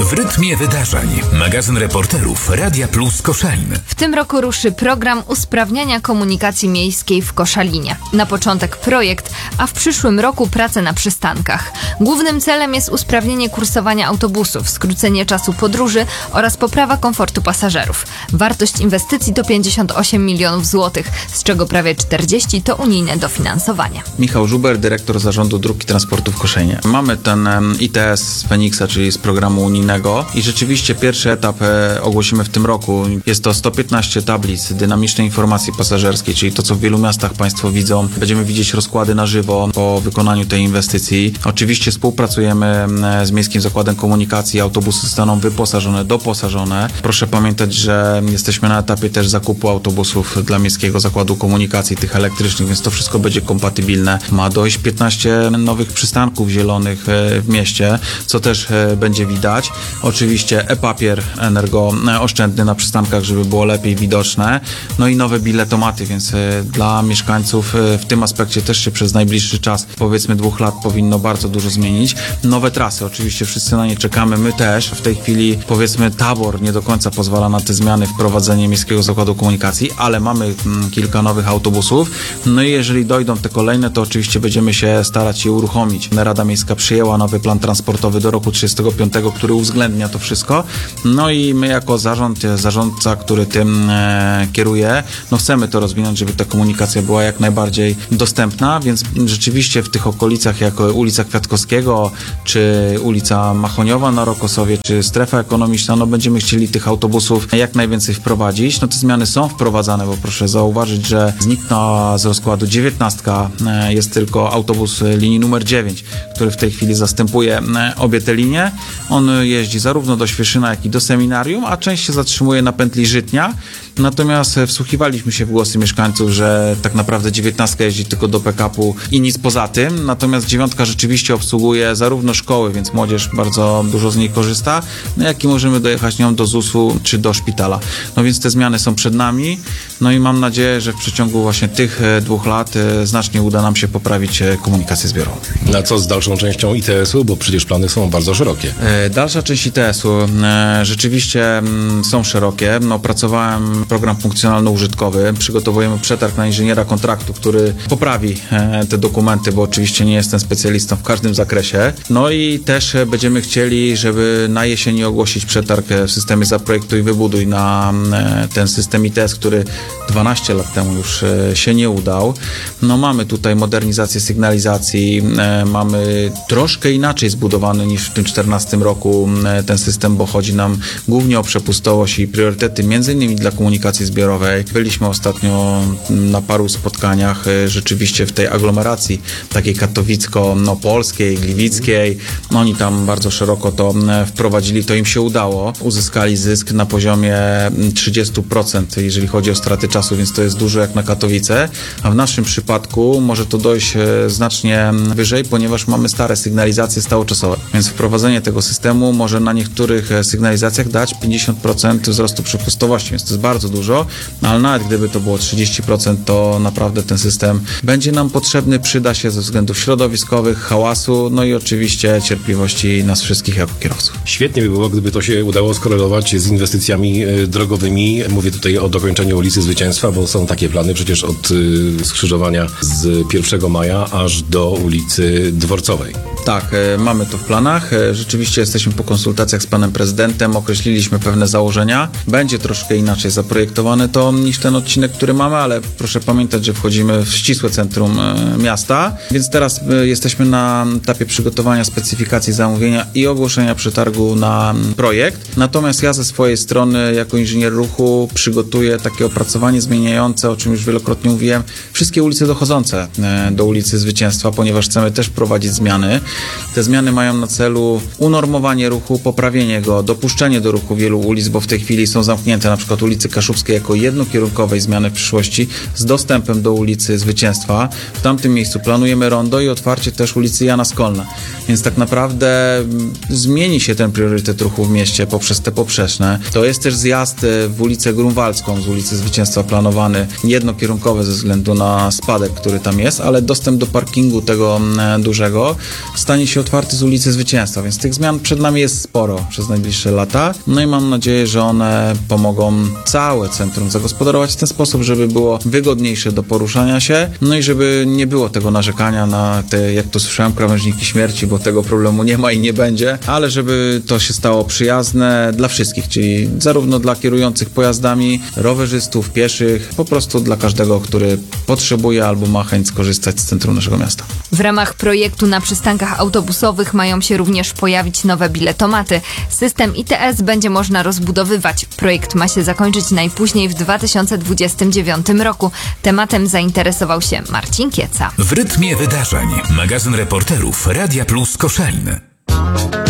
W rytmie wydarzeń. Magazyn reporterów Radia Plus Koszalin. W tym roku ruszy program usprawniania komunikacji miejskiej w Koszalinie. Na początek projekt, a w przyszłym roku prace na przystankach. Głównym celem jest usprawnienie kursowania autobusów, skrócenie czasu podróży oraz poprawa komfortu pasażerów. Wartość inwestycji to 58 milionów złotych, z czego prawie 40 to unijne dofinansowanie. Michał Żuber, dyrektor Zarządu Dróg i Transportu w Koszalinie. Mamy ten ITS z Feniksa, czyli z programu unijnego i rzeczywiście pierwszy etap ogłosimy w tym roku. Jest to 115 tablic dynamicznej informacji pasażerskiej, czyli to, co w wielu miastach Państwo widzą. Będziemy widzieć rozkłady na żywo po wykonaniu tej inwestycji. Oczywiście współpracujemy z Miejskim Zakładem Komunikacji. Autobusy zostaną wyposażone, doposażone. Proszę pamiętać, że jesteśmy na etapie też zakupu autobusów dla Miejskiego Zakładu Komunikacji, tych elektrycznych, więc to wszystko będzie kompatybilne. Ma dojść 15 nowych przystanków zielonych w mieście, co też będzie widać. Oczywiście e-papier energooszczędny na przystankach, żeby było lepiej widoczne. No i nowe biletomaty, więc dla mieszkańców w tym aspekcie też się przez najbliższy czas, powiedzmy 2 lat, powinno bardzo dużo zmienić. Nowe trasy, oczywiście wszyscy na nie czekamy, my też. W tej chwili, powiedzmy, tabor nie do końca pozwala na te zmiany, wprowadzenie Miejskiego Zakładu Komunikacji, ale mamy kilka nowych autobusów. No i jeżeli dojdą te kolejne, to oczywiście będziemy się starać je uruchomić. Rada Miejska przyjęła nowy plan transportowy do roku 35, który uwzględnia to wszystko. No i my jako zarządca, który tym kieruje, no chcemy to rozwinąć, żeby ta komunikacja była jak najbardziej dostępna, więc rzeczywiście w tych okolicach, jak ulica Kwiatkowskiego, czy ulica Machoniowa na Rokosowie, czy strefa ekonomiczna, no będziemy chcieli tych autobusów jak najwięcej wprowadzić. No te zmiany są wprowadzane, bo proszę zauważyć, że zniknęła z rozkładu 19, jest tylko autobus linii numer 9, który w tej chwili zastępuje obie te linie. On jeździ zarówno do Świeszyna, jak i do Seminarium, a część się zatrzymuje na pętli Żytnia. Natomiast wsłuchiwaliśmy się w głosy mieszkańców, że tak naprawdę 19 jeździ tylko do pick-upu i nic poza tym. Natomiast 9 rzeczywiście obsługuje zarówno szkoły, więc młodzież bardzo dużo z niej korzysta, jak i możemy dojechać nią do ZUS-u czy do szpitala. No więc te zmiany są przed nami. No i mam nadzieję, że w przeciągu właśnie tych 2 lat znacznie uda nam się poprawić komunikację zbiorową. Na co z dalszą częścią ITS-u? Bo przecież plany są bardzo szerokie. Dalsza część ITS-u rzeczywiście są szerokie. No, opracowałem program funkcjonalno-użytkowy. Przygotowujemy przetarg na inżyniera kontraktu, który poprawi te dokumenty, bo oczywiście nie jestem specjalistą w każdym zakresie. No i też będziemy chcieli, żeby na jesieni ogłosić przetarg w systemie Zaprojektuj i Wybuduj na ten system ITS, który 12 lat temu już się nie udał. No mamy tutaj modernizację sygnalizacji, mamy troszkę inaczej zbudowany niż w tym 2014 roku ten system, bo chodzi nam głównie o przepustowość i priorytety, między innymi dla komunikacji zbiorowej. Byliśmy ostatnio na paru spotkaniach rzeczywiście w tej aglomeracji takiej katowicko-polskiej, gliwickiej. Oni tam bardzo szeroko to wprowadzili, to im się udało. Uzyskali zysk na poziomie 30%, jeżeli chodzi o straty czasu, więc to jest dużo jak na Katowice, a w naszym przypadku może to dojść znacznie wyżej, ponieważ mamy stare sygnalizacje stałoczasowe, więc wprowadzenie tego systemu może na niektórych sygnalizacjach dać 50% wzrostu przepustowości, więc to jest bardzo dużo, ale nawet gdyby to było 30%, to naprawdę ten system będzie nam potrzebny, przyda się ze względów środowiskowych, hałasu, no i oczywiście cierpliwości nas wszystkich jako kierowców. Świetnie by było, gdyby to się udało skorelować z inwestycjami drogowymi. Mówię tutaj o dokończeniu ulicy Zwycięstwa, bo są takie plany przecież od skrzyżowania z 1 maja aż do ulicy Dworcowej. Tak, mamy to w planach. Rzeczywiście jesteśmy po konsultacjach z panem prezydentem, określiliśmy pewne założenia. Będzie troszkę inaczej zaprojektowane to niż ten odcinek, który mamy, ale proszę pamiętać, że wchodzimy w ścisłe centrum miasta, więc teraz jesteśmy na etapie przygotowania specyfikacji zamówienia i ogłoszenia przetargu na projekt. Natomiast ja ze swojej strony jako inżynier ruchu przygotuję takie opracowanie zmieniające, o czym już wielokrotnie mówiłem, wszystkie ulice dochodzące do ulicy Zwycięstwa, ponieważ chcemy też prowadzić zmiany. Te zmiany mają na celu unormowanie ruchu, poprawienie go, dopuszczenie do ruchu wielu ulic, bo w tej chwili są zamknięte na przykład ulicy Kaszubskiej jako jednokierunkowej zmiany w przyszłości z dostępem do ulicy Zwycięstwa. W tamtym miejscu planujemy rondo i otwarcie też ulicy Jana Skolna. Więc tak naprawdę zmieni się ten priorytet ruchu w mieście poprzez te poprzeczne. To jest też zjazd w ulicę Grunwaldzką z ulicy Zwycięstwa planowany jednokierunkowy ze względu na spadek, który tam jest, ale dostęp do parkingu tego dużego stanie się otwarty z ulicy Zwycięstwa, więc tych zmian przed nami jest sporo przez najbliższe lata. No i mam nadzieję, że one pomogą całe centrum zagospodarować w ten sposób, żeby było wygodniejsze do poruszania się, no i żeby nie było tego narzekania na te, jak to słyszałem, krawężniki śmierci, bo tego problemu nie ma i nie będzie, ale żeby to się stało przyjazne dla wszystkich, czyli zarówno dla kierujących pojazdami, rowerzystów, pieszych, po prostu dla każdego, który potrzebuje albo ma chęć skorzystać z centrum naszego miasta. W ramach projektu na przystankach autobusowych mają się również pojawić nowe biletomaty. System ITS będzie można rozbudowywać. Projekt ma się zakończyć najpóźniej w 2029 roku. Tematem zainteresował się Marcin Kieca. W rytmie wydarzeń. Magazyn reporterów Radia Plus Koszalin.